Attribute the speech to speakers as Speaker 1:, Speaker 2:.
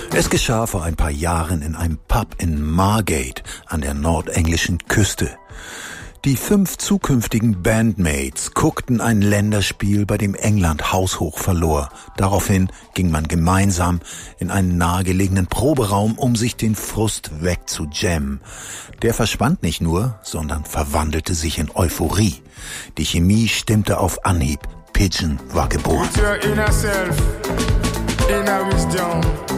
Speaker 1: Es geschah vor ein paar Jahren in einem Pub in Margate an der nordenglischen Küste. Die 5 zukünftigen Bandmates guckten ein Länderspiel, bei dem England haushoch verlor. Daraufhin ging man gemeinsam in einen nahegelegenen Proberaum, um sich den Frust wegzujammen. Der verschwand nicht nur, sondern verwandelte sich in Euphorie. Die Chemie stimmte auf Anhieb. Pigeon war geboren.